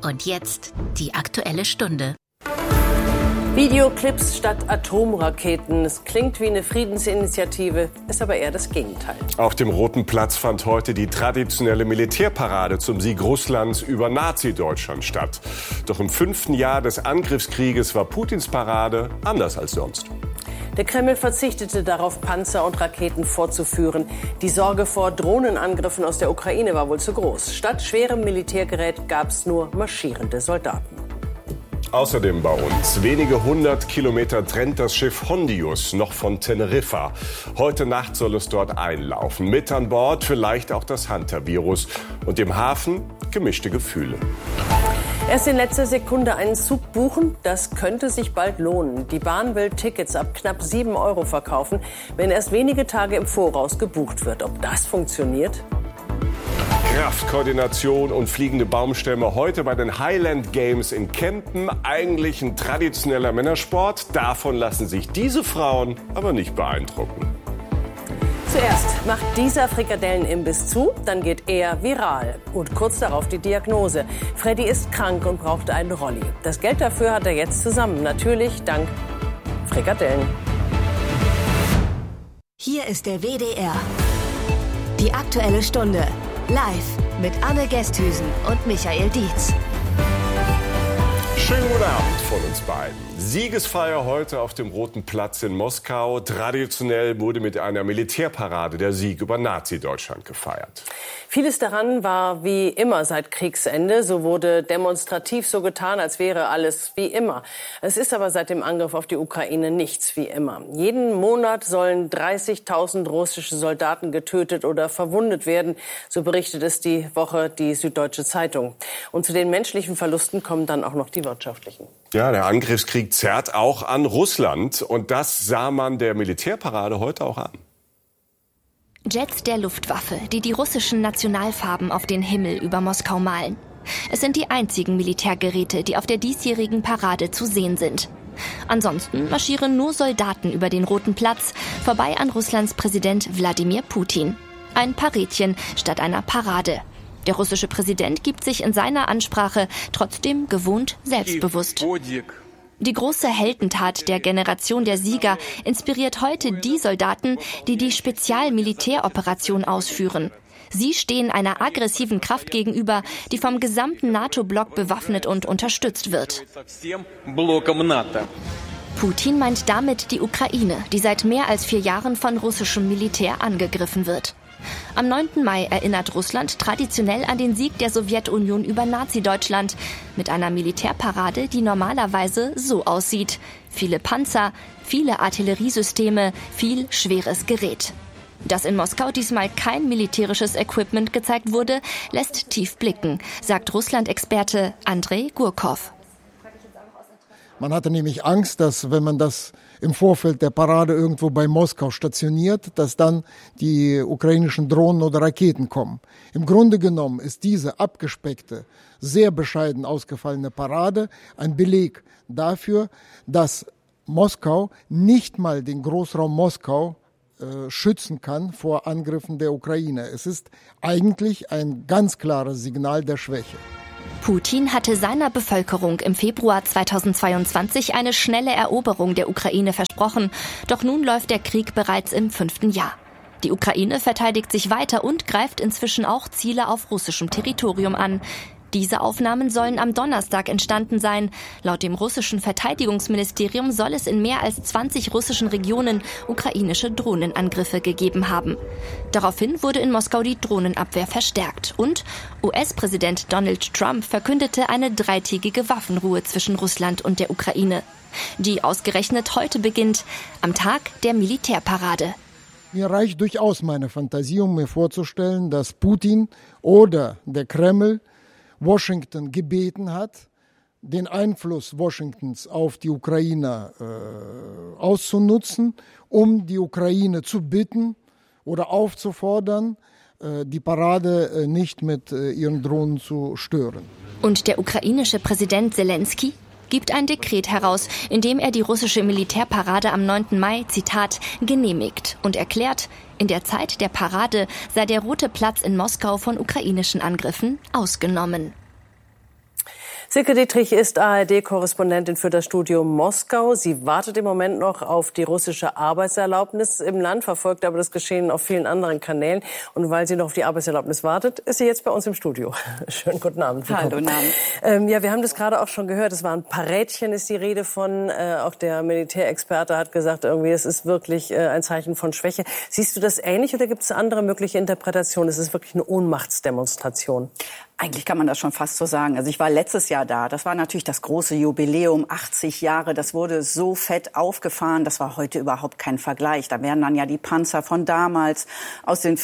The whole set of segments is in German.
Und jetzt die Aktuelle Stunde. Videoclips statt Atomraketen. Es klingt wie eine Friedensinitiative, ist aber eher das Gegenteil. Auf dem Roten Platz fand heute die traditionelle Militärparade zum Sieg Russlands über Nazi-Deutschland statt. Doch im 5. Jahr des Angriffskrieges war Putins Parade anders als sonst. Der Kreml verzichtete darauf, Panzer und Raketen vorzuführen. Die Sorge vor Drohnenangriffen aus der Ukraine war wohl zu groß. Statt schwerem Militärgerät gab es nur marschierende Soldaten. Außerdem bei uns. Wenige 100 Kilometer trennt das Schiff Hondius noch von Teneriffa. Heute Nacht soll es dort einlaufen. Mit an Bord vielleicht auch das Hunter-Virus. Und im Hafen gemischte Gefühle. Erst in letzter Sekunde einen Zug buchen, das könnte sich bald lohnen. Die Bahn will Tickets ab knapp 7 € verkaufen, wenn erst wenige Tage im Voraus gebucht wird. Ob das funktioniert? Kraftkoordination und fliegende Baumstämme heute bei den Highland Games in Kempen. Eigentlich ein traditioneller Männersport. Davon lassen sich diese Frauen aber nicht beeindrucken. Zuerst macht dieser Frikadellenimbiss zu, dann geht er viral. Und kurz darauf die Diagnose. Freddy ist krank und braucht einen Rolli. Das Geld dafür hat er jetzt zusammen. Natürlich dank Frikadellen. Hier ist der WDR. Die Aktuelle Stunde. Live mit Anne Gesthüsen und Michael Dietz. Schönen guten Abend von uns beiden. Siegesfeier heute auf dem Roten Platz in Moskau. Traditionell wurde mit einer Militärparade der Sieg über Nazi-Deutschland gefeiert. Vieles daran war wie immer seit Kriegsende. So wurde demonstrativ so getan, als wäre alles wie immer. Es ist aber seit dem Angriff auf die Ukraine nichts wie immer. Jeden Monat sollen 30.000 russische Soldaten getötet oder verwundet werden. So berichtet es die Woche die Süddeutsche Zeitung. Und zu den menschlichen Verlusten kommen dann auch noch die wirtschaftlichen. Ja, der Angriffskrieg zerrt auch an Russland. Und das sah man der Militärparade heute auch an. Jets der Luftwaffe, die die russischen Nationalfarben auf den Himmel über Moskau malen. Es sind die einzigen Militärgeräte, die auf der diesjährigen Parade zu sehen sind. Ansonsten marschieren nur Soldaten über den Roten Platz, vorbei an Russlands Präsident Wladimir Putin. Ein Parädchen statt einer Parade. Der russische Präsident gibt sich in seiner Ansprache trotzdem gewohnt selbstbewusst. Die große Heldentat der Generation der Sieger inspiriert heute die Soldaten, die die Spezialmilitäroperation ausführen. Sie stehen einer aggressiven Kraft gegenüber, die vom gesamten NATO-Block bewaffnet und unterstützt wird. Putin meint damit die Ukraine, die seit mehr als 4 Jahren von russischem Militär angegriffen wird. Am 9. Mai erinnert Russland traditionell an den Sieg der Sowjetunion über Nazi-Deutschland mit einer Militärparade, die normalerweise so aussieht. Viele Panzer, viele Artilleriesysteme, viel schweres Gerät. Dass in Moskau diesmal kein militärisches Equipment gezeigt wurde, lässt tief blicken, sagt Russland-Experte Andrei Gurkov. Man hatte nämlich Angst, dass wenn man das im Vorfeld der Parade irgendwo bei Moskau stationiert, dass dann die ukrainischen Drohnen oder Raketen kommen. Im Grunde genommen ist diese abgespeckte, sehr bescheiden ausgefallene Parade ein Beleg dafür, dass Moskau nicht mal den Großraum Moskau schützen kann vor Angriffen der Ukraine. Es ist eigentlich ein ganz klares Signal der Schwäche. Putin hatte seiner Bevölkerung im Februar 2022 eine schnelle Eroberung der Ukraine versprochen. Doch nun läuft der Krieg bereits im 5. Jahr. Die Ukraine verteidigt sich weiter und greift inzwischen auch Ziele auf russischem Territorium an. Diese Aufnahmen sollen am Donnerstag entstanden sein. Laut dem russischen Verteidigungsministerium soll es in mehr als 20 russischen Regionen ukrainische Drohnenangriffe gegeben haben. Daraufhin wurde in Moskau die Drohnenabwehr verstärkt. Und US-Präsident Donald Trump verkündete eine 3-tägige Waffenruhe zwischen Russland und der Ukraine. Die ausgerechnet heute beginnt, am Tag der Militärparade. Mir reicht durchaus meine Fantasie, um mir vorzustellen, dass Putin oder der Kreml Washington gebeten hat, den Einfluss Washingtons auf die Ukraine auszunutzen, um die Ukraine zu bitten oder aufzufordern, die Parade nicht mit ihren Drohnen zu stören. Und der ukrainische Präsident Zelensky gibt ein Dekret heraus, in dem er die russische Militärparade am 9. Mai, Zitat, genehmigt und erklärt, in der Zeit der Parade sei der Rote Platz in Moskau von ukrainischen Angriffen ausgenommen. Silke Dietrich ist ARD-Korrespondentin für das Studio Moskau. Sie wartet im Moment noch auf die russische Arbeitserlaubnis im Land, verfolgt aber das Geschehen auf vielen anderen Kanälen. Und weil sie noch auf die Arbeitserlaubnis wartet, ist sie jetzt bei uns im Studio. Schönen guten Abend. Hallo, guten Abend. Ja, wir haben das gerade auch schon gehört. Es war ein paar Rädchen, ist die Rede von. Auch der Militärexperte hat gesagt, irgendwie, es ist wirklich ein Zeichen von Schwäche. Siehst du das ähnlich oder gibt es andere mögliche Interpretationen? Es ist wirklich eine Ohnmachtsdemonstration. Eigentlich kann man das schon fast so sagen. Also ich war letztes Jahr da. Das war natürlich das große Jubiläum, 80 Jahre. Das wurde so fett aufgefahren. Das war heute überhaupt kein Vergleich. Da werden dann ja die Panzer von damals aus den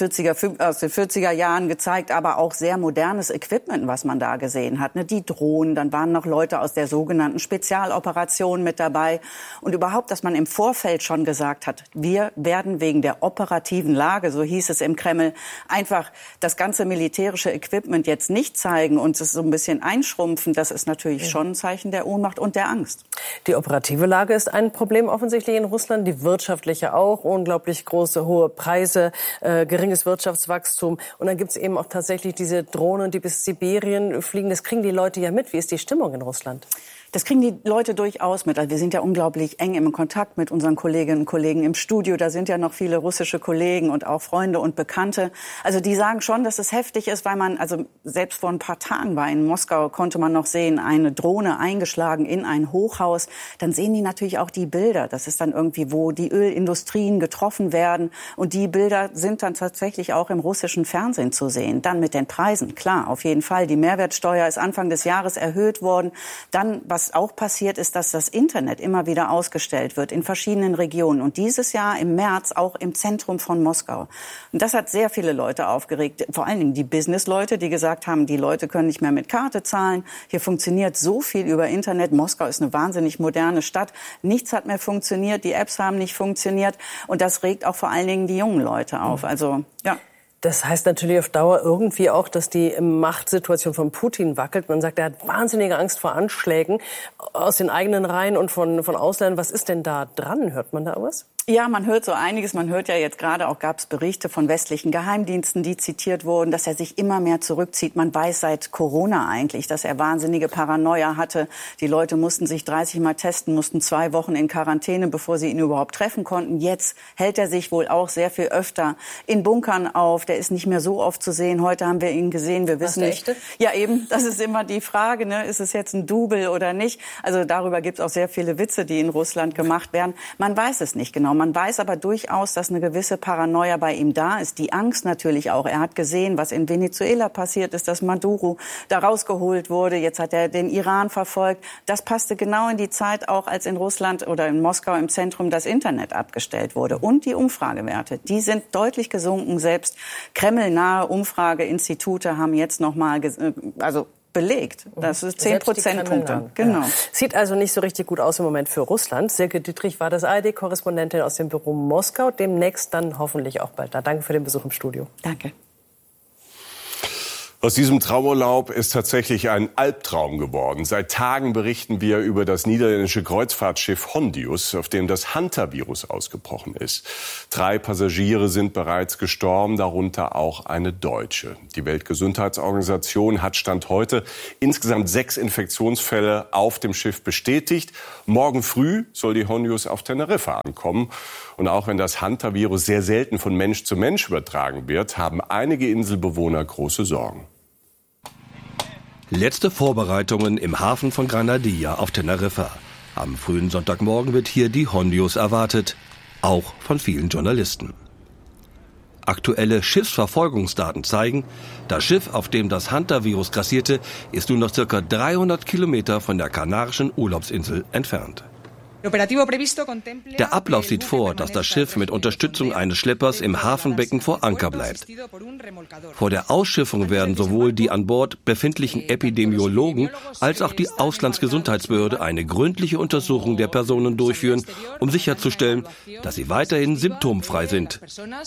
40er Jahren gezeigt, aber auch sehr modernes Equipment, was man da gesehen hat. Die Drohnen, dann waren noch Leute aus der sogenannten Spezialoperation mit dabei. Und überhaupt, dass man im Vorfeld schon gesagt hat, wir werden wegen der operativen Lage, so hieß es im Kreml, einfach das ganze militärische Equipment jetzt nicht zeigen und es so ein bisschen einschrumpfen, das ist natürlich schon ein Zeichen der Ohnmacht und der Angst. Die operative Lage ist ein Problem offensichtlich in Russland, die wirtschaftliche auch, unglaublich große, hohe Preise, geringes Wirtschaftswachstum und dann gibt es eben auch tatsächlich diese Drohnen, die bis Sibirien fliegen, das kriegen die Leute ja mit. Wie ist die Stimmung in Russland? Das kriegen die Leute durchaus mit. Also wir sind ja unglaublich eng im Kontakt mit unseren Kolleginnen und Kollegen im Studio. Da sind ja noch viele russische Kollegen und auch Freunde und Bekannte. Also die sagen schon, dass es heftig ist, weil man, also selbst vor ein paar Tagen war in Moskau, konnte man noch sehen, eine Drohne eingeschlagen in ein Hochhaus. Dann sehen die natürlich auch die Bilder. Das ist dann irgendwie, wo die Ölindustrien getroffen werden. Und die Bilder sind dann tatsächlich auch im russischen Fernsehen zu sehen. Dann mit den Preisen, klar, auf jeden Fall. Die Mehrwertsteuer ist Anfang des Jahres erhöht worden. Dann, was auch passiert ist, dass das Internet immer wieder ausgestellt wird in verschiedenen Regionen. Und dieses Jahr im März auch im Zentrum von Moskau. Und das hat sehr viele Leute aufgeregt. Vor allen Dingen die Businessleute, die gesagt haben, die Leute können nicht mehr mit Karte zahlen. Hier funktioniert so viel über Internet. Moskau ist eine wahnsinnig moderne Stadt. Nichts hat mehr funktioniert. Die Apps haben nicht funktioniert. Und das regt auch vor allen Dingen die jungen Leute auf. Also, ja. Das heißt natürlich auf Dauer irgendwie auch, dass die Machtsituation von Putin wackelt. Man sagt, er hat wahnsinnige Angst vor Anschlägen aus den eigenen Reihen und von Ausländern. Was ist denn da dran? Hört man da was? Ja, man hört so einiges. Man hört ja jetzt gerade auch, gab es Berichte von westlichen Geheimdiensten, die zitiert wurden, dass er sich immer mehr zurückzieht. Man weiß seit Corona eigentlich, dass er wahnsinnige Paranoia hatte. Die Leute mussten sich 30 Mal testen, mussten 2 Wochen in Quarantäne, bevor sie ihn überhaupt treffen konnten. Jetzt hält er sich wohl auch sehr viel öfter in Bunkern auf. Der ist nicht mehr so oft zu sehen. Heute haben wir ihn gesehen. Wir wissen nicht. Ja, eben. Das ist immer die Frage, ne? Ist es jetzt ein Double oder nicht? Also darüber gibt es auch sehr viele Witze, die in Russland gemacht werden. Man weiß es nicht genau. Man weiß aber durchaus, dass eine gewisse Paranoia bei ihm da ist. Die Angst natürlich auch. Er hat gesehen, was in Venezuela passiert ist, dass Maduro da rausgeholt wurde. Jetzt hat er den Iran verfolgt. Das passte genau in die Zeit auch, als in Russland oder in Moskau im Zentrum das Internet abgestellt wurde. Und die Umfragewerte, die sind deutlich gesunken. Selbst kremlnahe Umfrageinstitute haben jetzt noch mal belegt. Das ist 10 Prozentpunkte. Genau. Ja. Sieht also nicht so richtig gut aus im Moment für Russland. Silke Dietrich war das ARD-Korrespondentin aus dem Büro Moskau. Demnächst dann hoffentlich auch bald da. Danke für den Besuch im Studio. Danke. Aus diesem Traumurlaub ist tatsächlich ein Albtraum geworden. Seit Tagen berichten wir über das niederländische Kreuzfahrtschiff Hondius, auf dem das Hantavirus ausgebrochen ist. 3 Passagiere sind bereits gestorben, darunter auch eine Deutsche. Die Weltgesundheitsorganisation hat Stand heute insgesamt 6 Infektionsfälle auf dem Schiff bestätigt. Morgen früh soll die Hondius auf Teneriffa ankommen. Und auch wenn das Hantavirus sehr selten von Mensch zu Mensch übertragen wird, haben einige Inselbewohner große Sorgen. Letzte Vorbereitungen im Hafen von Granadilla auf Teneriffa. Am frühen Sonntagmorgen wird hier die Hondius erwartet, auch von vielen Journalisten. Aktuelle Schiffsverfolgungsdaten zeigen, das Schiff, auf dem das Hantavirus grassierte, ist nun noch ca. 300 Kilometer von der kanarischen Urlaubsinsel entfernt. Der Ablauf sieht vor, dass das Schiff mit Unterstützung eines Schleppers im Hafenbecken vor Anker bleibt. Vor der Ausschiffung werden sowohl die an Bord befindlichen Epidemiologen als auch die Auslandsgesundheitsbehörde eine gründliche Untersuchung der Personen durchführen, um sicherzustellen, dass sie weiterhin symptomfrei sind.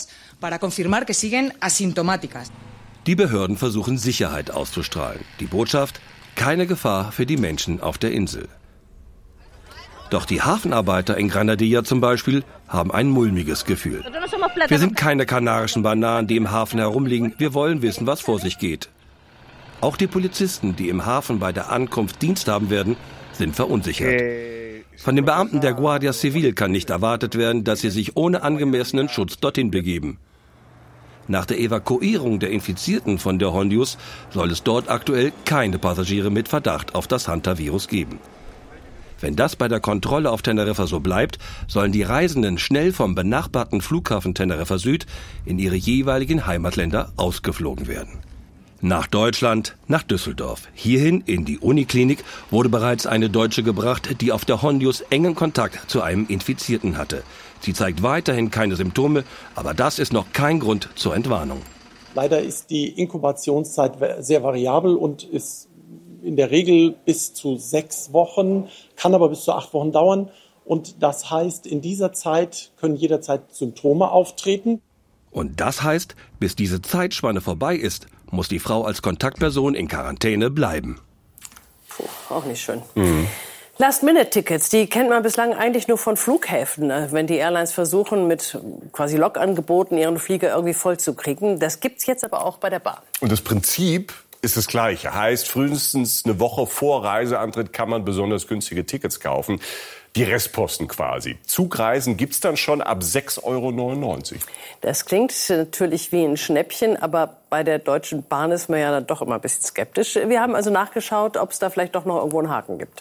Die Behörden versuchen Sicherheit auszustrahlen. Die Botschaft: keine Gefahr für die Menschen auf der Insel. Doch die Hafenarbeiter in Granadilla zum Beispiel haben ein mulmiges Gefühl. Wir sind keine kanarischen Bananen, die im Hafen herumliegen. Wir wollen wissen, was vor sich geht. Auch die Polizisten, die im Hafen bei der Ankunft Dienst haben werden, sind verunsichert. Von den Beamten der Guardia Civil kann nicht erwartet werden, dass sie sich ohne angemessenen Schutz dorthin begeben. Nach der Evakuierung der Infizierten von der Hondius soll es dort aktuell keine Passagiere mit Verdacht auf das Hantavirus geben. Wenn das bei der Kontrolle auf Teneriffa so bleibt, sollen die Reisenden schnell vom benachbarten Flughafen Teneriffa Süd in ihre jeweiligen Heimatländer ausgeflogen werden. Nach Deutschland, nach Düsseldorf. Hierhin in die Uniklinik wurde bereits eine Deutsche gebracht, die auf der Hondius engen Kontakt zu einem Infizierten hatte. Sie zeigt weiterhin keine Symptome, aber das ist noch kein Grund zur Entwarnung. Leider ist die Inkubationszeit sehr variabel und ist in der Regel bis zu 6 Wochen, kann aber bis zu 8 Wochen dauern. Und das heißt, in dieser Zeit können jederzeit Symptome auftreten. Und das heißt, bis diese Zeitspanne vorbei ist, muss die Frau als Kontaktperson in Quarantäne bleiben. Puh, auch nicht schön. Last-Minute-Tickets, die kennt man bislang eigentlich nur von Flughäfen, wenn die Airlines versuchen, mit quasi Lokangeboten ihren Flieger irgendwie vollzukriegen. Das gibt's jetzt aber auch bei der Bahn. Und das Prinzip ist das Gleiche. Heißt, frühestens eine Woche vor Reiseantritt kann man besonders günstige Tickets kaufen. Die Restposten quasi. Zugreisen gibt's dann schon ab 6,99 €. Das klingt natürlich wie ein Schnäppchen, aber bei der Deutschen Bahn ist man ja dann doch immer ein bisschen skeptisch. Wir haben also nachgeschaut, ob es da vielleicht doch noch irgendwo einen Haken gibt.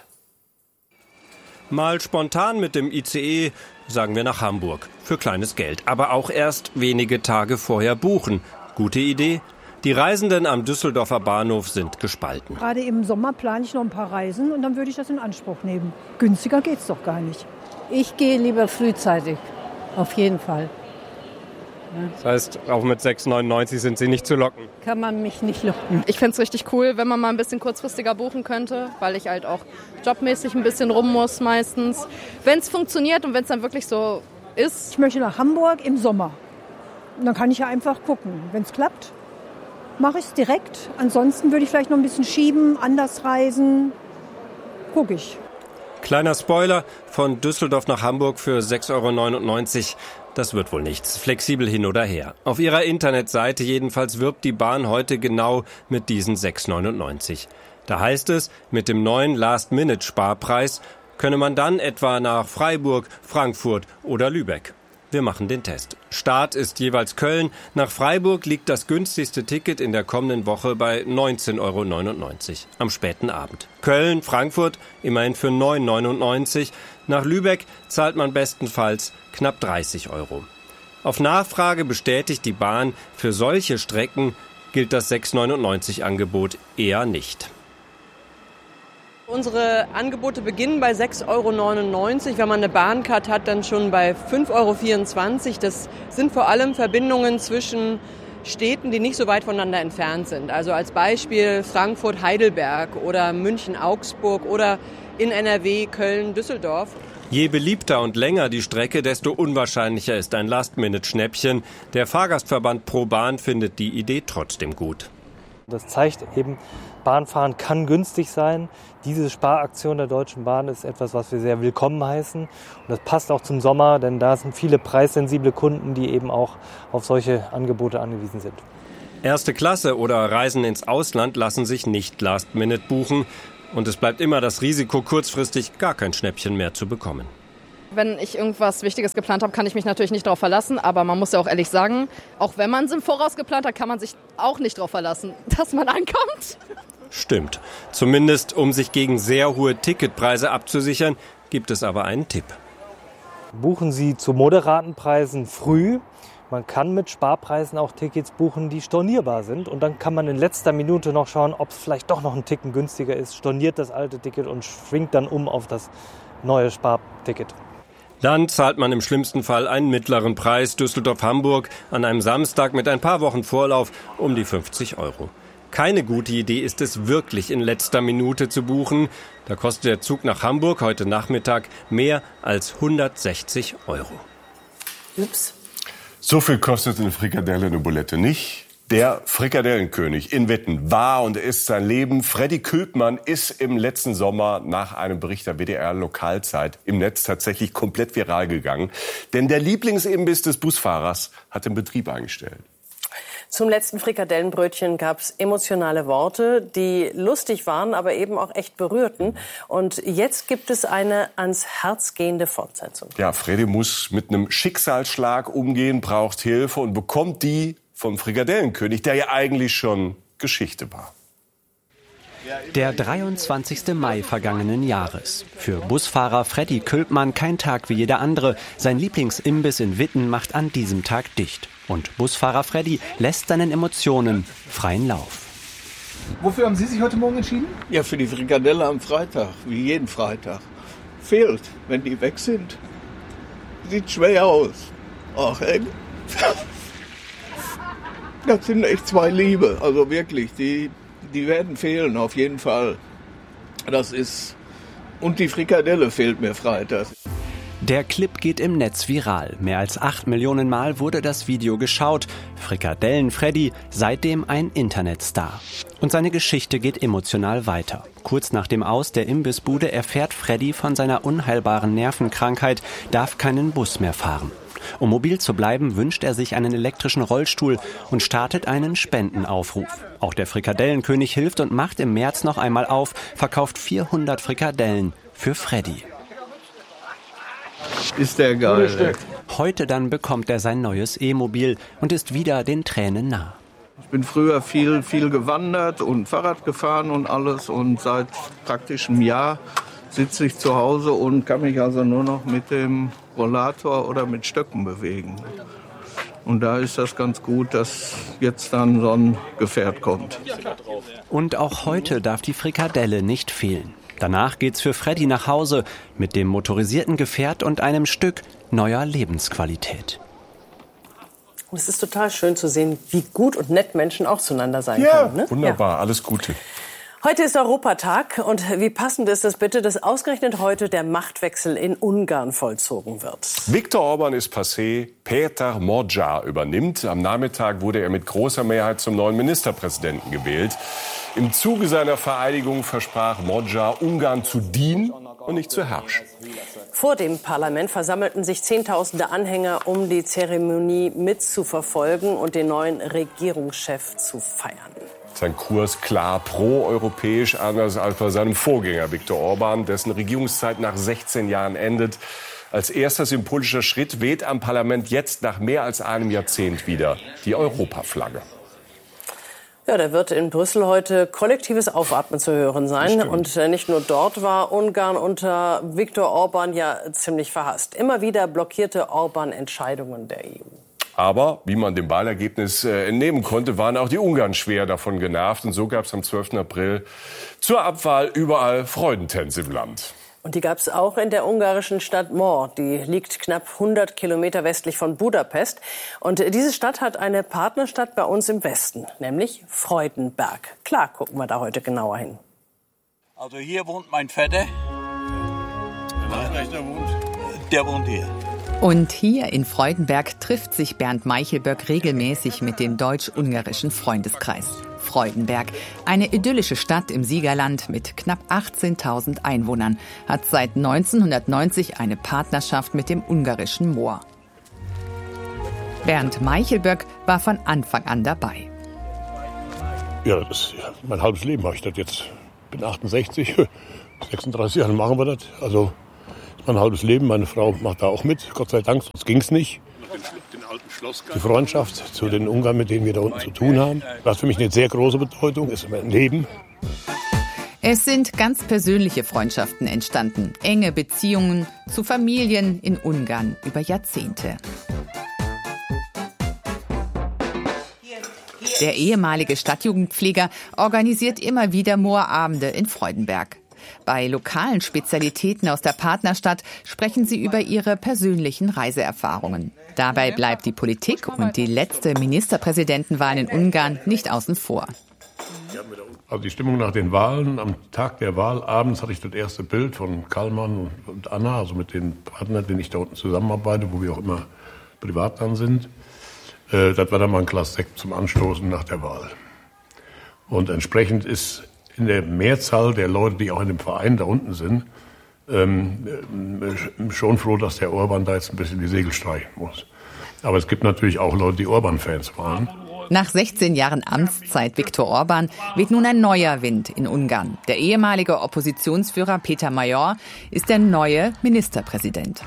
Mal spontan mit dem ICE, sagen wir nach Hamburg, für kleines Geld. Aber auch erst wenige Tage vorher buchen. Gute Idee? Die Reisenden am Düsseldorfer Bahnhof sind gespalten. Gerade im Sommer plane ich noch ein paar Reisen und dann würde ich das in Anspruch nehmen. Günstiger geht's doch gar nicht. Ich gehe lieber frühzeitig, auf jeden Fall. Das heißt, auch mit 6,99 € sind Sie nicht zu locken? Kann man mich nicht locken. Ich fände es richtig cool, wenn man mal ein bisschen kurzfristiger buchen könnte, weil ich halt auch jobmäßig ein bisschen rum muss meistens. Wenn es funktioniert und wenn es dann wirklich so ist. Ich möchte nach Hamburg im Sommer. Und dann kann ich ja einfach gucken. Wenn es klappt, mache ich es direkt. Ansonsten würde ich vielleicht noch ein bisschen schieben, anders reisen. Gucke ich. Kleiner Spoiler, von Düsseldorf nach Hamburg für 6,99 €. Das wird wohl nichts. Flexibel hin oder her. Auf ihrer Internetseite jedenfalls wirbt die Bahn heute genau mit diesen 6,99 €. Da heißt es, mit dem neuen Last-Minute-Sparpreis könne man dann etwa nach Freiburg, Frankfurt oder Lübeck. Wir machen den Test. Start ist jeweils Köln. Nach Freiburg liegt das günstigste Ticket in der kommenden Woche bei 19,99 € am späten Abend. Köln, Frankfurt immerhin für 9,99 €. Nach Lübeck zahlt man bestenfalls knapp 30 €. Auf Nachfrage bestätigt die Bahn, für solche Strecken gilt das 6,99 € Angebot eher nicht. Unsere Angebote beginnen bei 6,99 €. Wenn man eine Bahncard hat, dann schon bei 5,24 €. Das sind vor allem Verbindungen zwischen Städten, die nicht so weit voneinander entfernt sind. Also als Beispiel Frankfurt-Heidelberg oder München-Augsburg oder in NRW Köln-Düsseldorf. Je beliebter und länger die Strecke, desto unwahrscheinlicher ist ein Last-Minute-Schnäppchen. Der Fahrgastverband ProBahn findet die Idee trotzdem gut. Das zeigt eben, Bahnfahren kann günstig sein. Diese Sparaktion der Deutschen Bahn ist etwas, was wir sehr willkommen heißen. Und das passt auch zum Sommer, denn da sind viele preissensible Kunden, die eben auch auf solche Angebote angewiesen sind. Erste Klasse oder Reisen ins Ausland lassen sich nicht Last-Minute buchen. Und es bleibt immer das Risiko, kurzfristig gar kein Schnäppchen mehr zu bekommen. Wenn ich irgendwas Wichtiges geplant habe, kann ich mich natürlich nicht darauf verlassen. Aber man muss ja auch ehrlich sagen, auch wenn man es im Voraus geplant hat, kann man sich auch nicht darauf verlassen, dass man ankommt. Stimmt. Zumindest um sich gegen sehr hohe Ticketpreise abzusichern, gibt es aber einen Tipp. Buchen Sie zu moderaten Preisen früh. Man kann mit Sparpreisen auch Tickets buchen, die stornierbar sind. Und dann kann man in letzter Minute noch schauen, ob es vielleicht doch noch ein Ticken günstiger ist. Storniert das alte Ticket und schwingt dann um auf das neue Sparticket. Dann zahlt man im schlimmsten Fall einen mittleren Preis. Düsseldorf-Hamburg an einem Samstag mit ein paar Wochen Vorlauf um die 50 €. Keine gute Idee ist es, wirklich in letzter Minute zu buchen. Da kostet der Zug nach Hamburg heute Nachmittag mehr als 160 €. Ups. So viel kostet eine Frikadelle, eine Bulette nicht. Der Frikadellenkönig in Witten war und ist sein Leben. Freddy Köpmann ist im letzten Sommer nach einem Bericht der WDR Lokalzeit im Netz tatsächlich komplett viral gegangen. Denn der Lieblingsimbiss des Busfahrers hat den Betrieb eingestellt. Zum letzten Frikadellenbrötchen gab es emotionale Worte, die lustig waren, aber eben auch echt berührten. Und jetzt gibt es eine ans Herz gehende Fortsetzung. Ja, Freddy muss mit einem Schicksalsschlag umgehen, braucht Hilfe und bekommt die vom Frikadellenkönig, der ja eigentlich schon Geschichte war. Der 23. Mai vergangenen Jahres. Für Busfahrer Freddy Külpmann kein Tag wie jeder andere. Sein Lieblingsimbiss in Witten macht an diesem Tag dicht. Und Busfahrer Freddy lässt seinen Emotionen freien Lauf. Wofür haben Sie sich heute Morgen entschieden? Ja, für die Frikadelle am Freitag, wie jeden Freitag. Fehlt, wenn die weg sind. Sieht schwer aus. Ach, ey. Das sind echt zwei Liebe, also wirklich, die werden fehlen, auf jeden Fall. Und die Frikadelle fehlt mir Freitag. Der Clip geht im Netz viral. Mehr als 8 Millionen Mal wurde das Video geschaut. Frikadellen-Freddy, seitdem ein Internetstar. Und seine Geschichte geht emotional weiter. Kurz nach dem Aus der Imbissbude erfährt Freddy von seiner unheilbaren Nervenkrankheit, darf keinen Bus mehr fahren. Um mobil zu bleiben, wünscht er sich einen elektrischen Rollstuhl und startet einen Spendenaufruf. Auch der Frikadellenkönig hilft und macht im März noch einmal auf, verkauft 400 Frikadellen für Freddy. Ist der geil. Heute dann bekommt er sein neues E-Mobil und ist wieder den Tränen nah. Ich bin früher viel gewandert und Fahrrad gefahren und alles und seit praktisch einem Jahr sitze ich zu Hause und kann mich also nur noch mit dem Rollator oder mit Stöcken bewegen. Und da ist das ganz gut, dass jetzt dann so ein Gefährt kommt. Und auch heute darf die Frikadelle nicht fehlen. Danach geht's für Freddy nach Hause mit dem motorisierten Gefährt und einem Stück neuer Lebensqualität. Und es ist total schön zu sehen, wie gut und nett Menschen auch zueinander sein können. Ne? Wunderbar, alles Gute. Heute ist Europatag und wie passend ist es bitte, dass ausgerechnet heute der Machtwechsel in Ungarn vollzogen wird. Viktor Orban ist passé, Péter Magyar übernimmt. Am Nachmittag wurde er mit großer Mehrheit zum neuen Ministerpräsidenten gewählt. Im Zuge seiner Vereidigung versprach Magyar, Ungarn zu dienen und nicht zu herrschen. Vor dem Parlament versammelten sich Zehntausende Anhänger, um die Zeremonie mitzuverfolgen und den neuen Regierungschef zu feiern. Sein Kurs klar pro-europäisch, anders als bei seinem Vorgänger Viktor Orban, dessen Regierungszeit nach 16 Jahren endet. Als erster symbolischer Schritt weht am Parlament jetzt nach mehr als einem Jahrzehnt wieder die Europaflagge. Ja, da wird in Brüssel heute kollektives Aufatmen zu hören sein. Und nicht nur dort war Ungarn unter Viktor Orban ja ziemlich verhasst. Immer wieder blockierte Orban Entscheidungen der EU. Aber, wie man dem Wahlergebnis entnehmen konnte, waren auch die Ungarn schwer davon genervt. Und so gab es am 12. April zur Abwahl überall Freudentänze im Land. Und die gab es auch in der ungarischen Stadt Mor. Die liegt knapp 100 Kilometer westlich von Budapest. Und diese Stadt hat eine Partnerstadt bei uns im Westen, nämlich Freudenberg. Klar, gucken wir da heute genauer hin. Also hier wohnt mein Vetter. Der wohnt hier. Und hier in Freudenberg trifft sich Bernd Meichelböck regelmäßig mit dem deutsch-ungarischen Freundeskreis. Freudenberg, eine idyllische Stadt im Siegerland mit knapp 18.000 Einwohnern, hat seit 1990 eine Partnerschaft mit dem ungarischen Mor. Bernd Meichelböck war von Anfang an dabei. Ja, mein halbes Leben mache ich das jetzt. Ich bin 68, 36 Jahre machen wir das. Also mein halbes Leben, meine Frau macht da auch mit, Gott sei Dank, sonst ging es nicht. Die Freundschaft zu den Ungarn, mit denen wir da unten zu tun haben, das hat für mich eine sehr große Bedeutung, ist mein Leben. Es sind ganz persönliche Freundschaften entstanden, enge Beziehungen zu Familien in Ungarn über Jahrzehnte. Der ehemalige Stadtjugendpfleger organisiert immer wieder Moorabende in Freudenberg. Bei lokalen Spezialitäten aus der Partnerstadt sprechen sie über ihre persönlichen Reiseerfahrungen. Dabei bleibt die Politik und die letzte Ministerpräsidentenwahl in Ungarn nicht außen vor. Also die Stimmung nach den Wahlen, am Tag der Wahl abends hatte ich das erste Bild von Kallmann und Anna, also mit den Partnern, mit denen ich da unten zusammenarbeite, wo wir auch immer privat dran sind. Das war dann mal ein Glas Sekt zum Anstoßen nach der Wahl. Und entsprechend ist in der Mehrzahl der Leute, die auch in dem Verein da unten sind, schon froh, dass der Orban da jetzt ein bisschen die Segel streichen muss. Aber es gibt natürlich auch Leute, die Orban-Fans waren. Nach 16 Jahren Amtszeit Viktor Orban weht nun ein neuer Wind in Ungarn. Der ehemalige Oppositionsführer Peter Major ist der neue Ministerpräsident.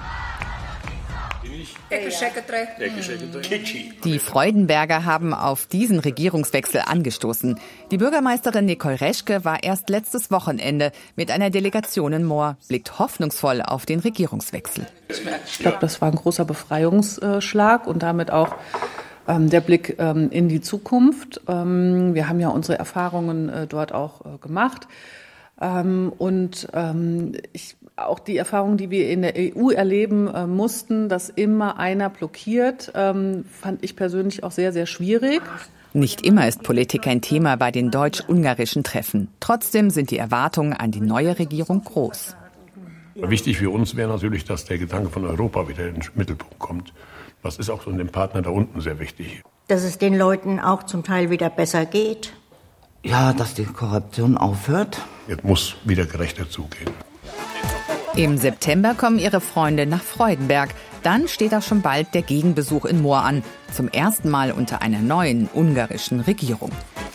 Die Freudenberger haben auf diesen Regierungswechsel angestoßen. Die Bürgermeisterin Nicole Reschke war erst letztes Wochenende mit einer Delegation in Moor, blickt hoffnungsvoll auf den Regierungswechsel. Ich glaube, das war ein großer Befreiungsschlag und damit auch der Blick in die Zukunft. Wir haben ja unsere Erfahrungen dort auch gemacht. Auch die Erfahrung, die wir in der EU erleben mussten, dass immer einer blockiert, fand ich persönlich auch sehr, sehr schwierig. Nicht immer ist Politik ein Thema bei den deutsch-ungarischen Treffen. Trotzdem sind die Erwartungen an die neue Regierung groß. Wichtig für uns wäre natürlich, dass der Gedanke von Europa wieder in den Mittelpunkt kommt. Das ist auch so dem Partner da unten sehr wichtig. Dass es den Leuten auch zum Teil wieder besser geht. Ja, dass die Korruption aufhört. Jetzt muss wieder gerechter zugehen. Im September kommen ihre Freunde nach Freudenberg. Dann steht auch schon bald der Gegenbesuch in Moor an. Zum ersten Mal unter einer neuen ungarischen Regierung.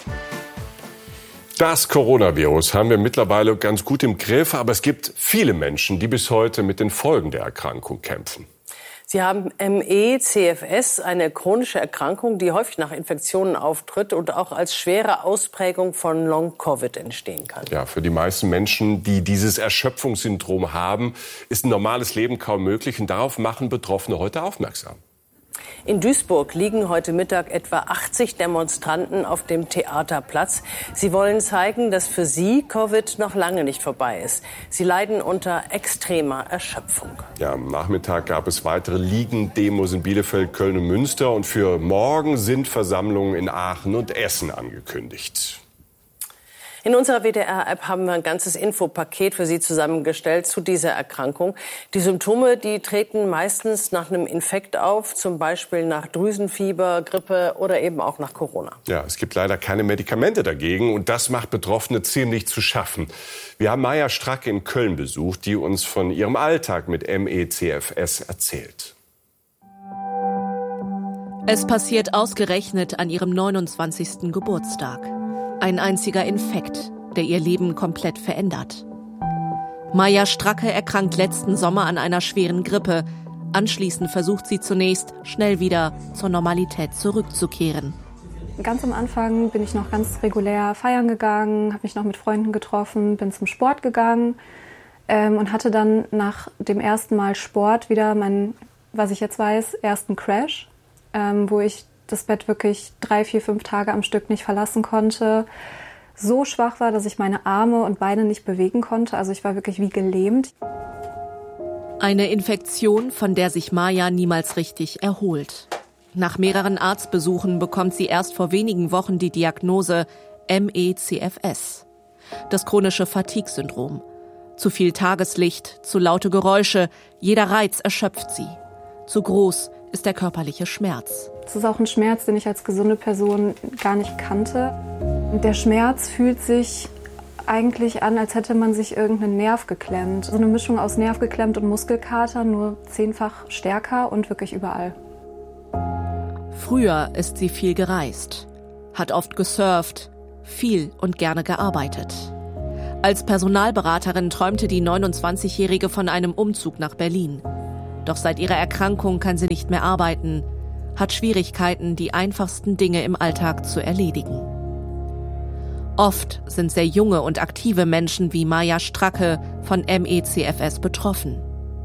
Das Coronavirus haben wir mittlerweile ganz gut im Griff, aber es gibt viele Menschen, die bis heute mit den Folgen der Erkrankung kämpfen. Sie haben ME/CFS, eine chronische Erkrankung, die häufig nach Infektionen auftritt und auch als schwere Ausprägung von Long-Covid entstehen kann. Ja, für die meisten Menschen, die dieses Erschöpfungssyndrom haben, ist ein normales Leben kaum möglich. Und darauf machen Betroffene heute aufmerksam. In Duisburg liegen heute Mittag etwa 80 Demonstranten auf dem Theaterplatz. Sie wollen zeigen, dass für sie Covid noch lange nicht vorbei ist. Sie leiden unter extremer Erschöpfung. Ja, am Nachmittag gab es weitere Liegen-Demos in Bielefeld, Köln und Münster. Und für morgen sind Versammlungen in Aachen und Essen angekündigt. In unserer WDR-App haben wir ein ganzes Infopaket für Sie zusammengestellt zu dieser Erkrankung. Die Symptome, die treten meistens nach einem Infekt auf, zum Beispiel nach Drüsenfieber, Grippe oder eben auch nach Corona. Ja, es gibt leider keine Medikamente dagegen und das macht Betroffene ziemlich zu schaffen. Wir haben Maja Stracke in Köln besucht, die uns von ihrem Alltag mit ME/CFS erzählt. Es passiert ausgerechnet an ihrem 29. Geburtstag. Ein einziger Infekt, der ihr Leben komplett verändert. Maja Stracke erkrankt letzten Sommer an einer schweren Grippe. Anschließend versucht sie zunächst, schnell wieder zur Normalität zurückzukehren. Ganz am Anfang bin ich noch ganz regulär feiern gegangen, habe mich noch mit Freunden getroffen, bin zum Sport gegangen und hatte dann nach dem ersten Mal Sport wieder meinen, was ich jetzt weiß, ersten Crash, wo ich das Bett wirklich 3, 4, 5 Tage am Stück nicht verlassen konnte. So schwach war, dass ich meine Arme und Beine nicht bewegen konnte. Also ich war wirklich wie gelähmt. Eine Infektion, von der sich Maja niemals richtig erholt. Nach mehreren Arztbesuchen bekommt sie erst vor wenigen Wochen die Diagnose ME/CFS. Das chronische Fatigue-Syndrom. Zu viel Tageslicht, zu laute Geräusche, jeder Reiz erschöpft sie. Zu groß ist der körperliche Schmerz. Es ist auch ein Schmerz, den ich als gesunde Person gar nicht kannte. Der Schmerz fühlt sich eigentlich an, als hätte man sich irgendeinen Nerv geklemmt. So eine Mischung aus Nerv geklemmt und Muskelkater, nur 10-fach stärker und wirklich überall. Früher ist sie viel gereist, hat oft gesurft, viel und gerne gearbeitet. Als Personalberaterin träumte die 29-Jährige von einem Umzug nach Berlin. Doch seit ihrer Erkrankung kann sie nicht mehr arbeiten, hat Schwierigkeiten, die einfachsten Dinge im Alltag zu erledigen. Oft sind sehr junge und aktive Menschen wie Maja Stracke von ME/CFS betroffen.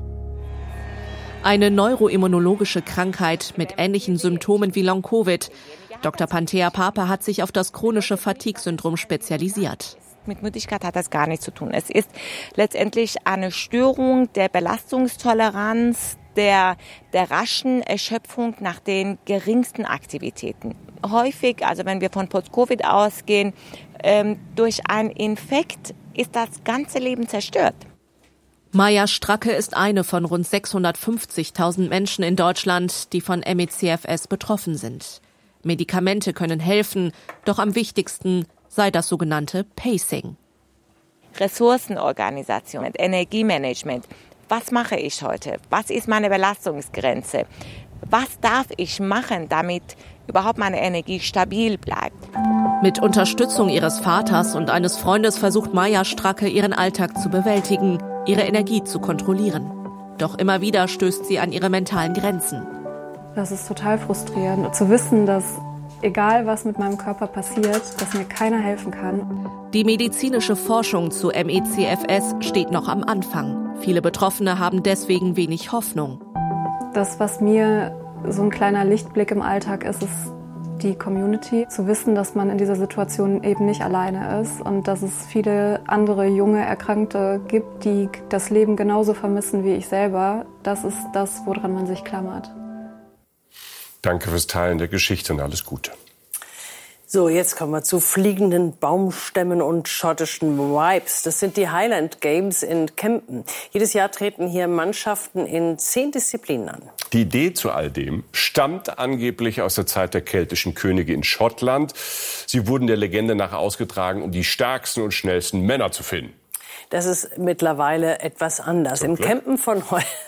Eine neuroimmunologische Krankheit mit ähnlichen Symptomen wie Long-Covid. Dr. Panthea Pape hat sich auf das chronische Fatigue-Syndrom spezialisiert. Mit Müdigkeit hat das gar nichts zu tun. Es ist letztendlich eine Störung der Belastungstoleranz, der raschen Erschöpfung nach den geringsten Aktivitäten. Häufig, also wenn wir von Post-Covid ausgehen, durch einen Infekt ist das ganze Leben zerstört. Maja Stracke ist eine von rund 650.000 Menschen in Deutschland, die von ME/CFS betroffen sind. Medikamente können helfen, doch am wichtigsten sei das sogenannte Pacing. Ressourcenorganisation, Energiemanagement. Was mache ich heute? Was ist meine Belastungsgrenze? Was darf ich machen, damit überhaupt meine Energie stabil bleibt. Mit Unterstützung ihres Vaters und eines Freundes versucht Maja Stracke, ihren Alltag zu bewältigen, ihre Energie zu kontrollieren. Doch immer wieder stößt sie an ihre mentalen Grenzen. Das ist total frustrierend, zu wissen, dass egal was mit meinem Körper passiert, dass mir keiner helfen kann. Die medizinische Forschung zu ME/CFS steht noch am Anfang. Viele Betroffene haben deswegen wenig Hoffnung. Das, was mir so ein kleiner Lichtblick im Alltag ist, ist die Community. Zu wissen, dass man in dieser Situation eben nicht alleine ist und dass es viele andere junge Erkrankte gibt, die das Leben genauso vermissen wie ich selber. Das ist das, woran man sich klammert. Danke fürs Teilen der Geschichte und alles Gute. So, jetzt kommen wir zu fliegenden Baumstämmen und schottischen Vibes. Das sind die Highland Games in Kempen. Jedes Jahr treten hier Mannschaften in 10 Disziplinen an. Die Idee zu all dem stammt angeblich aus der Zeit der keltischen Könige in Schottland. Sie wurden der Legende nach ausgetragen, um die stärksten und schnellsten Männer zu finden. Das ist mittlerweile etwas anders. Im Campen von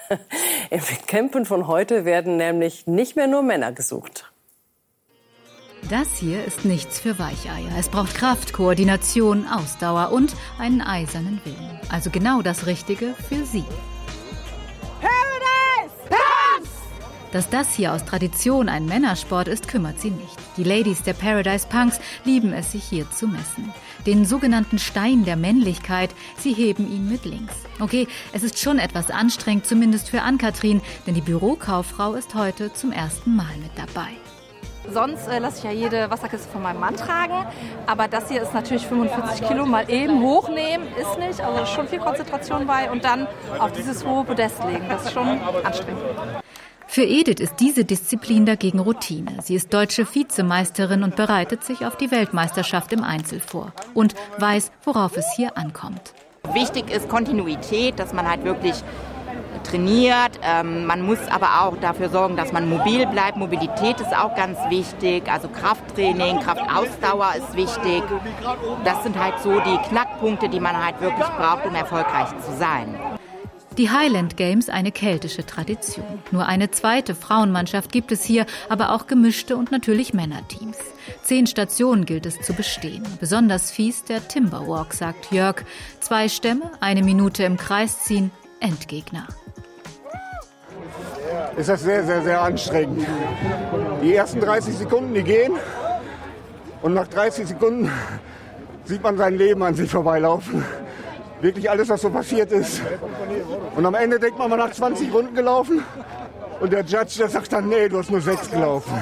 heute werden nämlich nicht mehr nur Männer gesucht. Das hier ist nichts für Weicheier. Es braucht Kraft, Koordination, Ausdauer und einen eisernen Willen. Also genau das Richtige für Sie. Paradise Punks! Dass das hier aus Tradition ein Männersport ist, kümmert Sie nicht. Die Ladies der Paradise Punks lieben es, sich hier zu messen. Den sogenannten Stein der Männlichkeit, sie heben ihn mit links. Okay, es ist schon etwas anstrengend, zumindest für Ann-Kathrin, denn die Bürokauffrau ist heute zum ersten Mal mit dabei. Sonst lasse ich ja jede Wasserkiste von meinem Mann tragen. Aber das hier ist natürlich 45 Kilo mal eben hochnehmen, ist nicht. Also schon viel Konzentration bei. Und dann auf dieses hohe Podest legen. Das ist schon anstrengend. Für Edith ist diese Disziplin dagegen Routine. Sie ist deutsche Vizemeisterin und bereitet sich auf die Weltmeisterschaft im Einzel vor. Und weiß, worauf es hier ankommt. Wichtig ist Kontinuität, dass man halt wirklich trainiert. Man muss aber auch dafür sorgen, dass man mobil bleibt. Mobilität ist auch ganz wichtig. Also Krafttraining, Kraftausdauer ist wichtig. Das sind halt so die Knackpunkte, die man halt wirklich braucht, um erfolgreich zu sein. Die Highland Games, eine keltische Tradition. Nur eine zweite Frauenmannschaft gibt es hier, aber auch gemischte und natürlich Männerteams. 10 Stationen gilt es zu bestehen. Besonders fies der Timberwalk, sagt Jörg. 2 Stämme, 1 Minute im Kreis ziehen, Endgegner. Ist das sehr, sehr, sehr anstrengend. Die ersten 30 Sekunden, die gehen. Und nach 30 Sekunden sieht man sein Leben an sich vorbeilaufen. Wirklich alles, was so passiert ist. Und am Ende denkt man mal nach 20 Runden gelaufen. Und der Judge, der sagt dann, nee, du hast nur 6 gelaufen.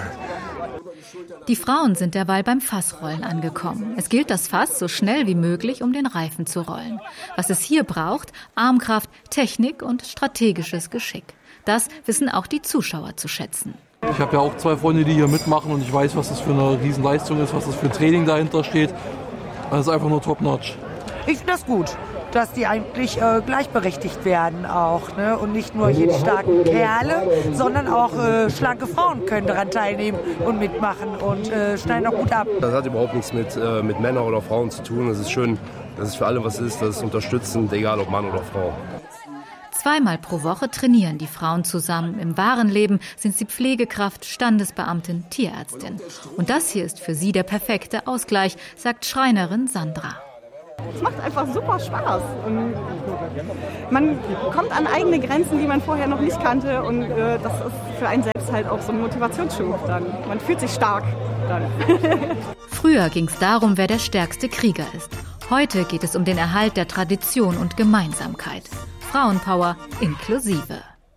Die Frauen sind derweil beim Fassrollen angekommen. Es gilt, das Fass so schnell wie möglich um den Reifen zu rollen. Was es hier braucht, Armkraft, Technik und strategisches Geschick. Das wissen auch die Zuschauer zu schätzen. Ich habe ja auch 2 Freunde, die hier mitmachen und ich weiß, was das für eine Riesenleistung ist, was das für ein Training dahinter steht. Das ist einfach nur top-notch. Ich finde das gut, dass die eigentlich gleichberechtigt werden auch, ne? Und nicht nur die starken Kerle, sondern auch schlanke Frauen können daran teilnehmen und mitmachen und schneiden auch gut ab. Das hat überhaupt nichts mit Männern oder Frauen zu tun. Es ist schön, dass es für alle was ist, das ist unterstützend, egal ob Mann oder Frau. 2-mal pro Woche trainieren die Frauen zusammen. Im wahren Leben sind sie Pflegekraft, Standesbeamtin, Tierärztin. Und das hier ist für sie der perfekte Ausgleich, sagt Schreinerin Sandra. Es macht einfach super Spaß. Und man kommt an eigene Grenzen, die man vorher noch nicht kannte. Und das ist für einen selbst halt auch so ein Motivationsschub dann. Man fühlt sich stark dann. Früher ging es darum, wer der stärkste Krieger ist. Heute geht es um den Erhalt der Tradition und Gemeinsamkeit. Frauenpower inklusive.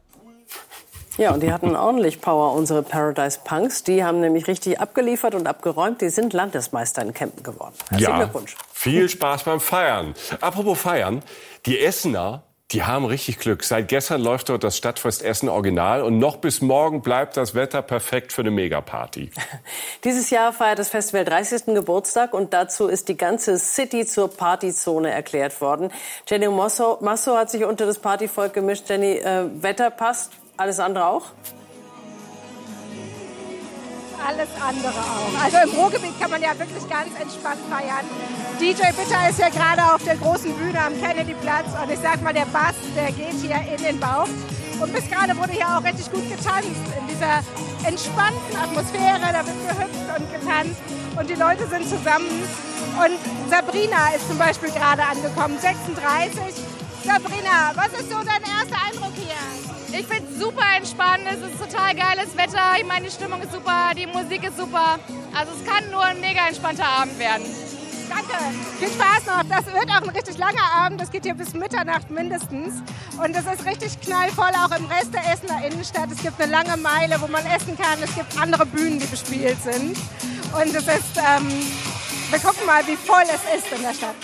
Ja, und die hatten ordentlich Power, unsere Paradise Punks. Die haben nämlich richtig abgeliefert und abgeräumt. Die sind Landesmeister in Kempen geworden. Herzlichen Glückwunsch. Viel Spaß beim Feiern. Apropos Feiern, die Essener, die haben richtig Glück. Seit gestern läuft dort das Stadtfest Essen Original und noch bis morgen bleibt das Wetter perfekt für eine Megaparty. Dieses Jahr feiert das Festival 30. Geburtstag und dazu ist die ganze City zur Partyzone erklärt worden. Jenny Masso hat sich unter das Partyvolk gemischt. Jenny, Wetter passt, alles andere auch? Alles andere auch. Also im Ruhrgebiet kann man ja wirklich ganz entspannt feiern. DJ Bitter ist ja gerade auf der großen Bühne am Kennedyplatz und ich sag mal, der Bass, der geht hier in den Bauch. Und bis gerade wurde hier auch richtig gut getanzt. In dieser entspannten Atmosphäre, da wird gehüpft und getanzt. Und die Leute sind zusammen. Und Sabrina ist zum Beispiel gerade angekommen, 36. Sabrina, was ist so dein erster Eindruck hier? Ich finde es super entspannt, es ist total geiles Wetter, ich meine, die Stimmung ist super, die Musik ist super. Also es kann nur ein mega entspannter Abend werden. Danke, viel Spaß noch. Das wird auch ein richtig langer Abend, das geht hier bis Mitternacht mindestens. Und es ist richtig knallvoll, auch im Rest der Essener Innenstadt. Es gibt eine lange Meile, wo man essen kann, es gibt andere Bühnen, die bespielt sind. Und es ist, wir gucken mal, wie voll es ist in der Stadt.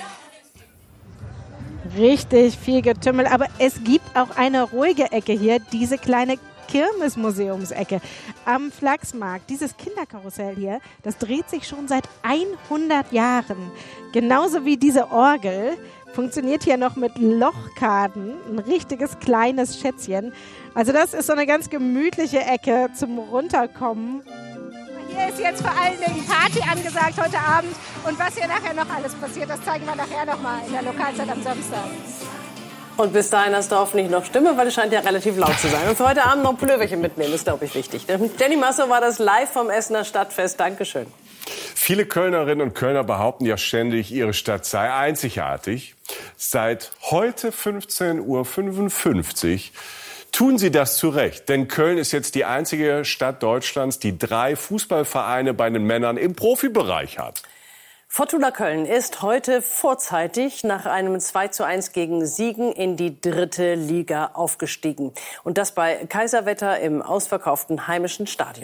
Richtig viel Getümmel, aber es gibt auch eine ruhige Ecke hier, diese kleine Kirmesmuseumsecke am Flachsmarkt. Dieses Kinderkarussell hier, das dreht sich schon seit 100 Jahren. Genauso wie diese Orgel funktioniert hier noch mit Lochkarten, ein richtiges kleines Schätzchen. Also das ist so eine ganz gemütliche Ecke zum Runterkommen. Hier ist jetzt vor allen Dingen Party angesagt heute Abend. Und was hier nachher noch alles passiert, das zeigen wir nachher nochmal in der Lokalzeit am Samstag. Und bis dahin hast du hoffentlich noch Stimme, weil es scheint ja relativ laut zu sein. Und für heute Abend noch Pulloverchen mitnehmen, ist, glaube ich, wichtig. Jenny Masso war das live vom Essener Stadtfest. Dankeschön. Viele Kölnerinnen und Kölner behaupten ja ständig, ihre Stadt sei einzigartig. Seit heute 15:55 Uhr tun sie das zu Recht. Denn Köln ist jetzt die einzige Stadt Deutschlands, die 3 Fußballvereine bei den Männern im Profibereich hat. Fortuna Köln ist heute vorzeitig nach einem 2:1 gegen Siegen in die 3. Liga aufgestiegen. Und das bei Kaiserwetter im ausverkauften heimischen Stadion.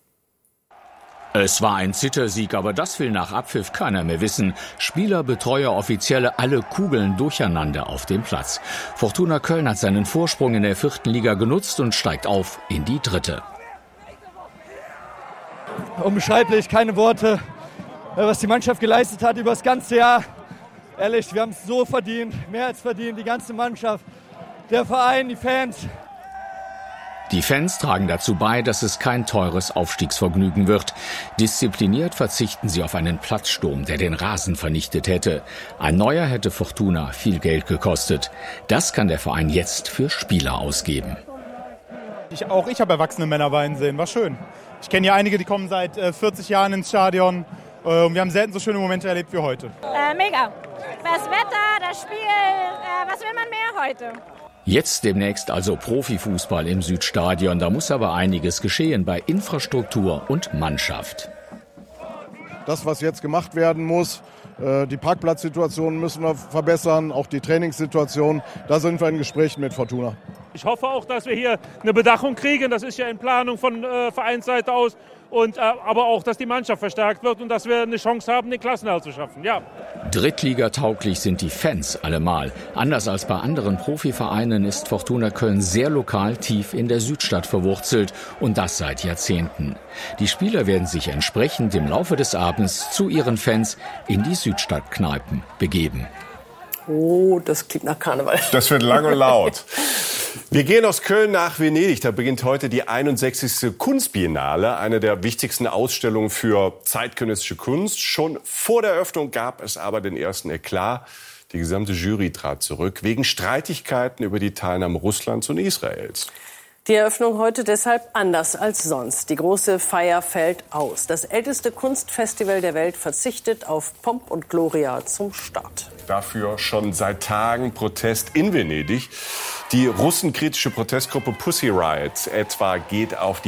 Es war ein Zittersieg, aber das will nach Abpfiff keiner mehr wissen. Spieler, Betreuer, Offizielle, alle kugeln durcheinander auf dem Platz. Fortuna Köln hat seinen Vorsprung in der 4. Liga genutzt und steigt auf in die 3. Unbeschreiblich, keine Worte, was die Mannschaft geleistet hat über das ganze Jahr. Ehrlich, wir haben es so verdient, mehr als verdient, die ganze Mannschaft, der Verein, die Fans. Die Fans tragen dazu bei, dass es kein teures Aufstiegsvergnügen wird. Diszipliniert verzichten sie auf einen Platzsturm, der den Rasen vernichtet hätte. Ein neuer hätte Fortuna viel Geld gekostet. Das kann der Verein jetzt für Spieler ausgeben. Auch ich habe erwachsene Männer weinen sehen, war schön. Ich kenne ja einige, die kommen seit 40 Jahren ins Stadion. Wir haben selten so schöne Momente erlebt wie heute. Mega. Das Wetter, das Spiel, was will man mehr heute? Jetzt demnächst also Profifußball im Südstadion. Da muss aber einiges geschehen bei Infrastruktur und Mannschaft. Das, was jetzt gemacht werden muss, die Parkplatzsituation müssen wir verbessern, auch die Trainingssituation. Da sind wir in Gesprächen mit Fortuna. Ich hoffe auch, dass wir hier eine Bedachung kriegen. Das ist ja in Planung von Vereinsseite aus. Und, aber auch, dass die Mannschaft verstärkt wird und dass wir eine Chance haben, den Klassenerhalt zu schaffen. Ja. Drittligatauglich sind die Fans allemal. Anders als bei anderen Profivereinen ist Fortuna Köln sehr lokal tief in der Südstadt verwurzelt und das seit Jahrzehnten. Die Spieler werden sich entsprechend im Laufe des Abends zu ihren Fans in die Südstadtkneipen begeben. Oh, das klingt nach Karneval. Das wird lang und laut. Wir gehen aus Köln nach Venedig. Da beginnt heute die 61. Kunstbiennale, eine der wichtigsten Ausstellungen für zeitgenössische Kunst. Schon vor der Eröffnung gab es aber den ersten Eklat. Die gesamte Jury trat zurück wegen Streitigkeiten über die Teilnahme Russlands und Israels. Die Eröffnung heute deshalb anders als sonst. Die große Feier fällt aus. Das älteste Kunstfestival der Welt verzichtet auf Pomp und Gloria zum Start. Dafür schon seit Tagen Protest in Venedig. Die russenkritische Protestgruppe Pussy Riot etwa geht auf die